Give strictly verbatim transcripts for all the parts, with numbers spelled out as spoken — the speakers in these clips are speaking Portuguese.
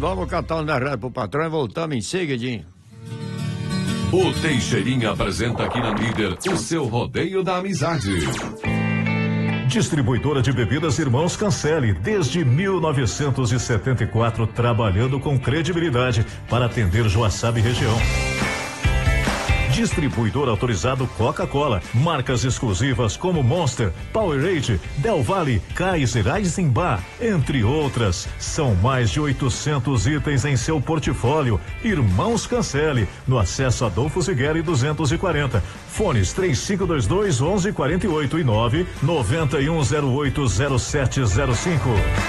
vamos catar um da rádio pro patrão e voltamos em seguidinho. O Teixeirinha apresenta aqui na Líder o seu rodeio da amizade. Distribuidora de bebidas Irmãos Cancelli, desde mil novecentos e setenta e quatro, trabalhando com credibilidade para atender Joaçaba e região. Distribuidor autorizado Coca-Cola, marcas exclusivas como Monster, Powerade, Del Valle, Kaiser, Eisenbach, entre outras. São mais de oitocentos itens em seu portfólio. Irmãos Cancelli, no acesso Adolfo Zigueri duzentos e quarenta. Fones três cinco dois dois, onze quarenta e oito e nove nove um zero oito zero sete zero cinco.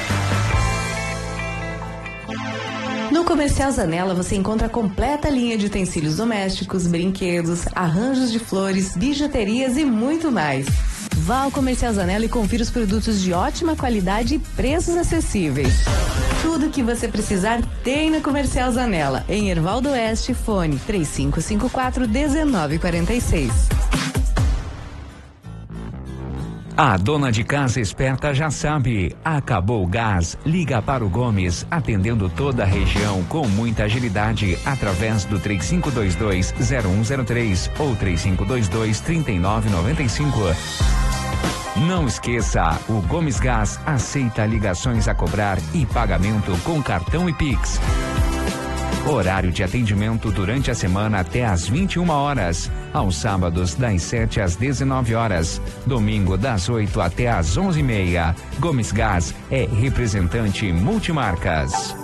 No Comercial Zanella você encontra a completa linha de utensílios domésticos, brinquedos, arranjos de flores, bijuterias e muito mais. Vá ao Comercial Zanella e confira os produtos de ótima qualidade e preços acessíveis. Tudo o que você precisar tem no Comercial Zanella, em Hervaldo Oeste, fone três cinco cinco quatro, um nove quatro seis. A dona de casa esperta já sabe, acabou o gás, liga para o Gomes, atendendo toda a região com muita agilidade, através do três cinco dois dois, zero um zero três ou três cinco dois dois, três nove nove cinco. Não esqueça, o Gomes Gás aceita ligações a cobrar e pagamento com cartão e Pix. Horário de atendimento durante a semana até às vinte e uma horas. Aos sábados, das sete às dezenove horas. Domingo, das oito até às onze e meia. Gomes Gás é representante multimarcas.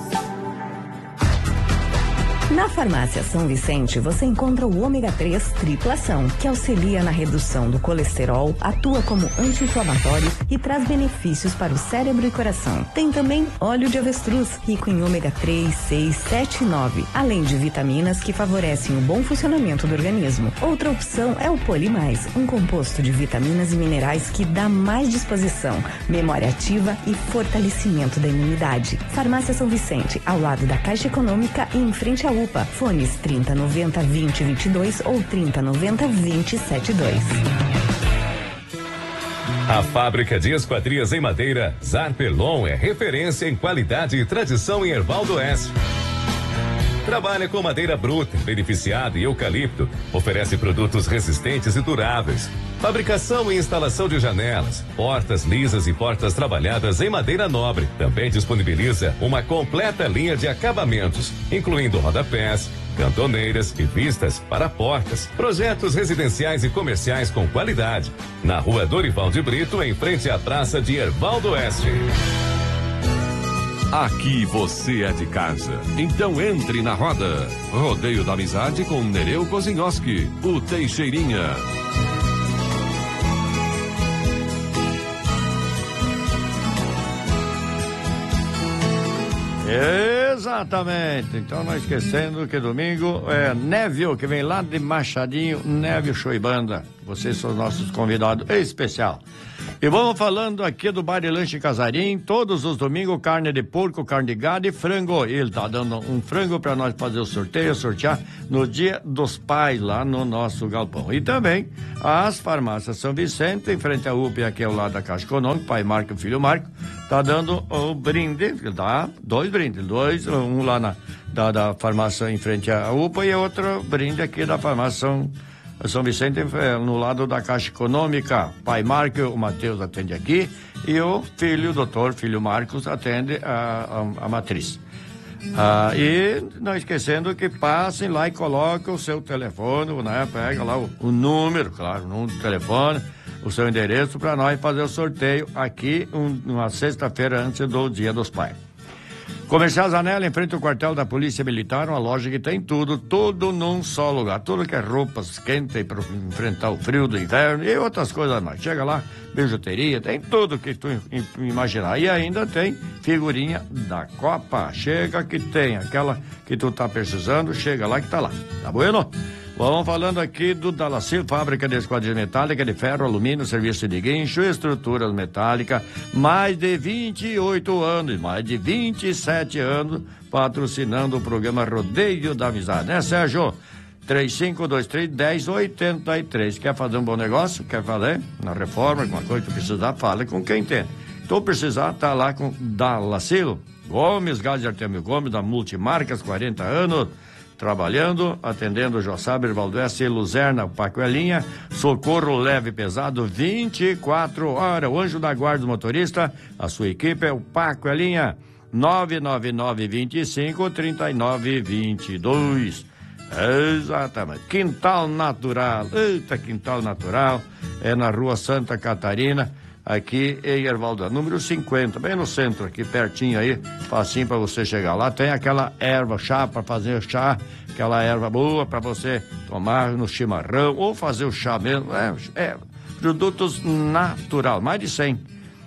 Na Farmácia São Vicente, você encontra o ômega três triplação, que auxilia na redução do colesterol, atua como anti-inflamatório e traz benefícios para o cérebro e coração. Tem também óleo de avestruz, rico em ômega três, seis, sete e nove, além de vitaminas que favorecem o bom funcionamento do organismo. Outra opção é o Polimais, um composto de vitaminas e minerais que dá mais disposição, memória ativa e fortalecimento da imunidade. Farmácia São Vicente, ao lado da Caixa Econômica e em frente à U P A. Fones trinta noventa, vinte, vinte e dois ou trinta noventa, vinte, setenta e dois. A fábrica de esquadrias em madeira Zarpelon é referência em qualidade e tradição em Hervaldo Oeste. Trabalha com madeira bruta, beneficiada e eucalipto. Oferece produtos resistentes e duráveis. Fabricação e instalação de janelas, portas lisas e portas trabalhadas em madeira nobre. Também disponibiliza uma completa linha de acabamentos, incluindo rodapés, cantoneiras e vistas para portas. Projetos residenciais e comerciais com qualidade. Na rua Dorival de Brito, em frente à praça de Hervaldo Oeste. Aqui você é de casa, então entre na roda. Rodeio da Amizade com Nereu Kozinhoski, o Teixeirinha. Exatamente, então não esquecendo que domingo é Névio, que vem lá de Machadinho, Névio Show e Banda. Vocês são os nossos convidados especial. E vamos falando aqui do Bar e Lanche Casarim, todos os domingos, carne de porco, carne de gado e frango. E ele tá dando um frango para nós fazer o sorteio, sortear no Dia dos Pais, lá no nosso galpão. E também as farmácias São Vicente, em frente à U P, aqui ao lado da Caixa Econômica, pai Marco e filho Marco, tá dando o brinde, tá? Dois brindes, dois, um lá na da, da farmácia em frente à U P A e outro brinde aqui da farmácia São São Vicente, no lado da Caixa Econômica. Pai Marco, o Matheus atende aqui, e o filho, o doutor, filho Marcos, atende a, a, a matriz. Ah, e não esquecendo que passem lá e coloquem o seu telefone, né? Pega lá o, o número, claro, o número do telefone, o seu endereço, para nós fazer o sorteio aqui um, uma sexta-feira antes do Dia dos Pais. Comercial Zanella, em frente ao quartel da Polícia Militar, uma loja que tem tudo, tudo num só lugar. Tudo que é roupas quentes para enfrentar o frio do inverno e outras coisas mais. Chega lá, bijuteria, tem tudo que tu imaginar. E ainda tem figurinha da Copa. Chega que tem, aquela que tu tá precisando, chega lá que tá lá. Tá bueno? Vamos falando aqui do Dalacil, fábrica de esquadrilha metálica de ferro, alumínio, serviço de guincho, estruturas metálicas, mais de vinte e oito anos, mais de vinte e sete anos, patrocinando o programa Rodeio da Amizade, né, Sérgio? três cinco dois três, um zero oito três. Quer fazer um bom negócio? Quer fazer na reforma, alguma coisa que precisar? Fale com quem tem. Então precisar, tá lá com Dalacil. Gomes, gás de Artemio Gomes, da Multimarcas, quarenta anos, trabalhando, atendendo Joçaber, Valdoeste e Luzerna, Pacoelinha, socorro leve e pesado, vinte e quatro horas. O anjo da guarda do motorista, a sua equipe é o Pacoelinha, nove nove nove, vinte e cinco, trinta e nove, vinte e dois. Exatamente. Quintal Natural. Eita, Quintal Natural. É na rua Santa Catarina, aqui em Hervaldo, número cinquenta, bem no centro, aqui pertinho aí, facinho para você chegar lá. Tem aquela erva, chá para fazer chá, aquela erva boa para você tomar no chimarrão ou fazer o chá mesmo. É, é produtos natural, mais de cem.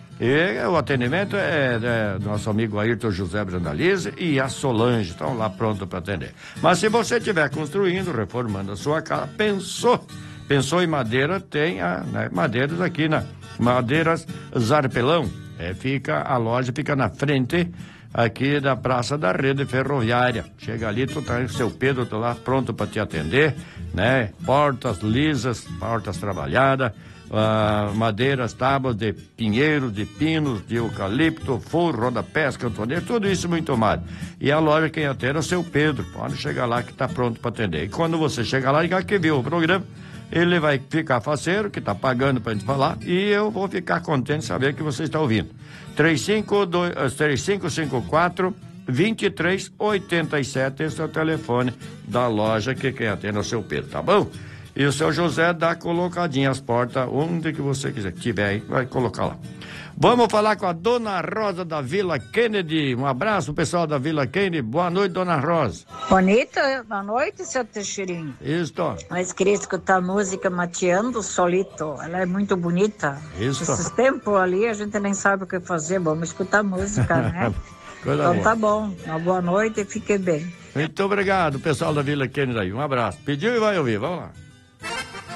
E o atendimento é, é do nosso amigo Ayrton José Brandalize e a Solange, estão lá pronto para atender. Mas se você estiver construindo, reformando a sua casa, pensou, pensou em madeira, tem a, né, madeiras aqui na Madeiras Zarpelão. É, fica, a loja fica na frente aqui da Praça da Rede Ferroviária. Chega ali, tu tá, seu Pedro tá lá pronto para te atender, né? Portas lisas, portas trabalhadas. Uh, madeiras, tábuas de pinheiro, de pinos, de eucalipto, forro, rodapés, cantoneiro, tudo isso muito mais. E a loja quem atende é o seu Pedro. Pode chegar lá que está pronto para atender. E quando você chegar lá, já que viu o programa, ele vai ficar faceiro, que está pagando para a gente falar, e eu vou ficar contente de saber que você está ouvindo. três cinco cinco quatro, dois três oito sete, esse é o telefone da loja que quem atende é o seu Pedro, tá bom? E o seu José dá colocadinha as portas onde que você quiser, tiver aí, vai colocar lá. Vamos falar com a Dona Rosa da Vila Kennedy. Um abraço, pessoal da Vila Kennedy. Boa noite, Dona Rosa. Bonita, boa noite, seu Teixeirinho. Isso. Mas queria escutar a música Mateando Solito. Ela é muito bonita. Isso. Esses tempos ali a gente nem sabe o que fazer. Vamos escutar a música, né? Coisa então boa. Tá bom. Uma boa noite e fique bem. Muito obrigado, pessoal da Vila Kennedy aí. Um abraço. Pediu e vai ouvir. Vamos lá.